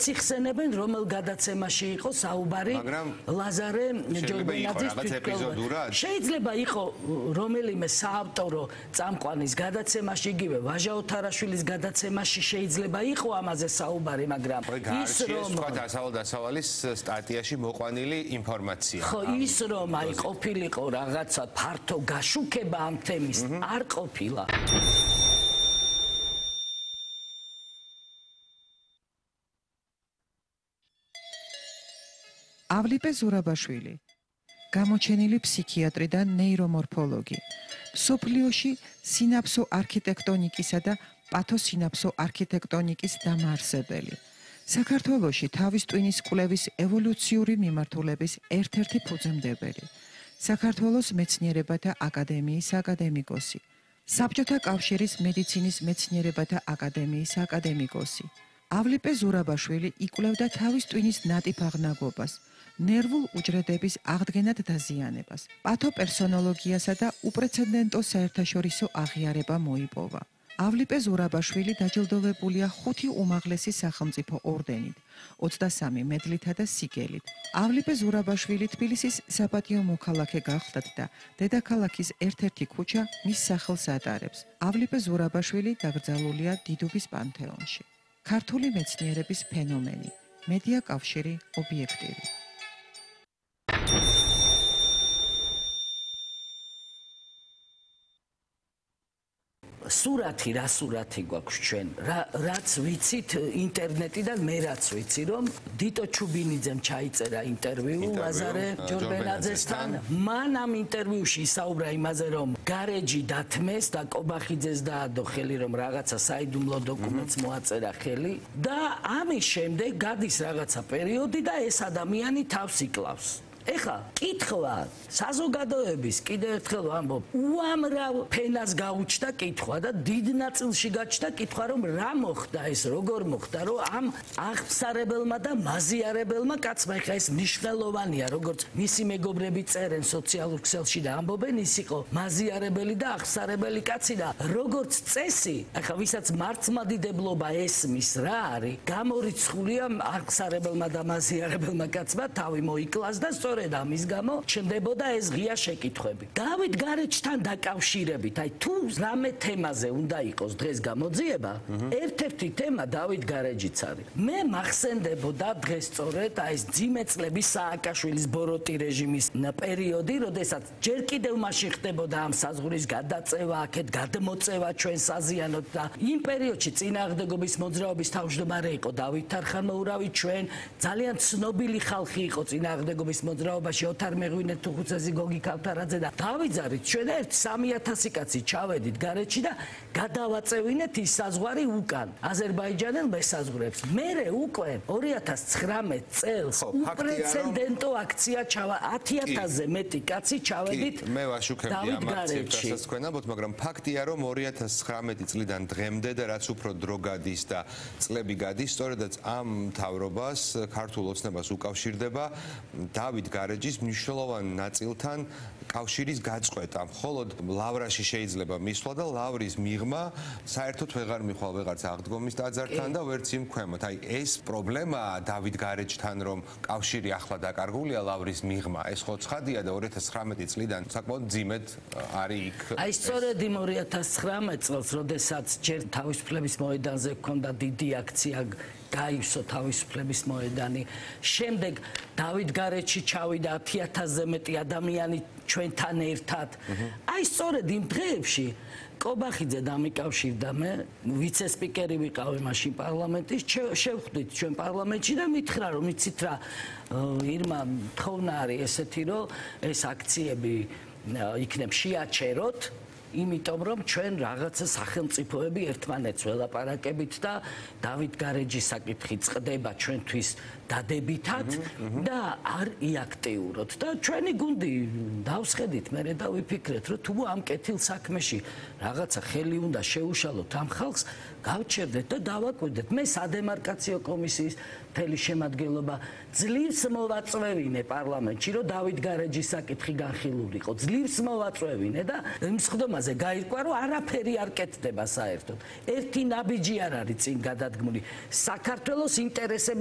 მეც იხსენებენ რომელ გადაცემაში იყო საუბარი ლაზარე ჯორბენაძის თვითმკვლელობა. შეიძლება იყო რომელიმე საავტორო წამყვანის გადაცემაში, იგივე ვაჟა ოთარაშვილის გადაცემაში შეიძლება იყო ამაზე საუბარი, მაგრამ ის რომ დასავალის სტატიაში მოყვანილი ინფორმაცია. ხო, ის რომ აი ყოფილიყო რაღაცა ფართო გაშუქება ამ თემის არ ყოფილა. ავლიპე ზურაბაშვილი, გამოჩენილი ფსიქიატრი და ნეირომორფოლოგი, მსოფლიოში სინაფსო არქიტექტონიკისა და პათოსინაფსო არქიტექტონიკის დამაარსებელი, საქართველოში თავის ტვინის კვლევის ევოლუციური მიმართულების ერთ-ერთი ფუძემდებელი, საქართველოს მეცნიერებათა აკადემიის აკადემიკოსი, საბჭოთა კავშირის მედიცინის მეცნიერებათა აკადემიის აკადემიკოსი. ავლიპე ზურაბაშვილი იკვლევდა თავის ტვინის ნატიფ აღნაგობას, ნერვულ უჯრედების აღდგენად დაზიანებას, პათოპერსონოლოგიასა და უპრეცედენტო საერთაშორისო აღიარება მოიპოვა. ავლიპე ზურაბაშვილი დაჯილდოვებულია 5 უმაღლესი სახელმწიფო ორდენით, 23 მედლითა და სიგელით. ავლიპე ზურაბაშვილი თბილისის საპატიო მოქალაქე გახლდათ და დედაქალაქის ერთ-ერთი ქუჩა მის სახელს ატარებს. ავლიპე ზურაბაშვილი დაკრძალულია დიდუბის პანთეონში. ქართული მეცნიერების ფენომენი, მედია კავშირი, ობიექტივი. სურათი რა სურათი გვაქვს ჩვენ, რაც ვიცით ინტერნეტიდან, მე რაც ვიცი, რომ დიტო ჩუბინიძემ ჩაიწერა ინტერვიუ ლაზარე ჯორბენაძესთან. მან ამ ინტერვიუში ისაუბრა იმაზე, რომ გარეჯი დათმეს და კობახიძეს დაადო ხელი, რომ რაღაცა საიდუმლო დოკუმენტს მოაწერა ხელი და ამის შემდეგ გადის რაღაცა პერიოდი და ეს ადამიანი თავს იკლავს. ეხლა კითხვა საზოგადოების კიდევ ერთხელ ვამბობ, უამრავ ფენას გაუჩნდა კითხვა და დიდ ნაწილში გაჩნდა კითხვა, რომ რა მოხდა ეს, როგორ მოხდა, რომ ამ აღფსარებელმა და მაზიარებელმა კაცმა, ეხლა ეს მნიშვნელოვანია, როგორც მისი მეგობრები წერენ სოციალურ ქსელში და ამბობენ, ის იყო მაზიარებელი და აღფსარებელი კაცი და როგორც წესი, ეხლა ვისაც მართლმადიდებლობა ესმის რა არის, გამორიცხულია აღფსარებელმა და მაზიარებელმა კაცმა თავი მოიკლას და სწორედ ამის გამო ჩნდებოდა ეს ღია შეკითხვები. დავით გარეჯთან დაკავშირებით, აი თუ რამე თემაზე უნდა იყოს დღეს გამოძიება, ერთ-ერთი თემა დავით გარეჯიც არის. მე მახსენდებოდა დღეს სწორედ აი ეს ძიმე წლების სააკაშვილის ბოროტი რეჟიმის პერიოდი, როდესაც ჯერ კიდევ მაშინ ხდებოდა ამ საზღვრის გადაწევა, აქეთ გადმოწევა ჩვენ საზიანოდ და იმ პერიოდში წინააღმდეგობის მოძრაობის თავმჯდომარე იყო დავით თარხანმოურავი, ჩვენ ძალიან ცნობილი ხალხი იყო წინააღმდეგობის მოძრაობაში ოთარ მეღვინე თუხუცესი გოგი ქავთარაძე და დავიძარით ჩვენ ერთ 3000 კაცი ჩავედით გარეჯში და გადავაწევინეთ ის საზღვარი უკან აზერბაიჯანელ მესაზღვრებს. მერე უკვე 2019 წელს უპრეცედენტო აქცია 10000-ზე მეტი კაცი ჩავედით. მე ვაშუქებდი ამ აქციებს, რასაც თქვენ ამბობთ, მაგრამ ფაქტია, რომ 2019 წლიდან დღემდე და რაც უფრო დრო გადის და წლები გადის, სწორედაც ამ მთავრობას, ქართულ ოცნებას უკავშირდება დავით გარეჯის მნიშვნელოვან ნაწილთან კავშირის გაწყვეტა. მხოლოდ ლავრაში შეიძლება მისვლა და ლავრის მიღმა საერთოდ ვეღარ მიხვალ ვეღარც აღდგომის ტაძართან და ვერც იმ ქვემოთ. აი ეს პრობლემაა დავით გარეჯთან, რომ კავშირი ახლა დაკარგულია ლავრის მიღმა. ეს ხო ცხადია და 2019 წლიდან საკმაოდ ძიმედ არის იქ. აი სწორედ იმ 2019 წელს, როდესაც ჯერ თავისუფლების მოედანზე ჰქონდა დიდი აქცია გაივსო თავისუფლების მოედანი. შემდეგ დავით გარეჯში ჩავიდა 10000-ზე მეტი ადამიანი ჩვენთან ერთად. აი სწორედ იმ დღეებში კობახიძე დამიკავშირდა მე, ვიცე-სპიკერი ვიყავი მაშინ პარლამენტის, შევხვდით ჩვენ პარლამენტში და მითხრა, რომ იცით რა, ირმა თხოვნა არის ესეთი, რომ ეს აქციები იქნებ შეაჩეროთ, იმიტომ რომ ჩვენ რაღაცა სახელმწიფოები ერთმანეთს ველაპარაკებით და დავით გარეჯის საკითხი წყდება ჩვენთვის დადებითად და არ იაქტიუროთ და ჩვენი გუნდი დავსხედით მე და ვიფიქრეთ, რომ თუ ამ კეთილ საქმეში რაღაცა ხელი უნდა შეუშალოთ ამ ხალხს, გავჩერდეთ და დავაკვირდეთ. მე სადემარკაციო კომისიის მთელი შემადგენლობა ძლივს მოვაწვევინე პარლამენტში, რომ დავით გარეჯის საკითხი განხილულიყო. ძლივს მოვაწვევინე და იმ სხდომაზე გაირკვა, რომ არაფერი არ კეთდება საერთოდ. ერთი ნაბიჯი არ არის წინ გადადგმული. საქართველოს ინტერესები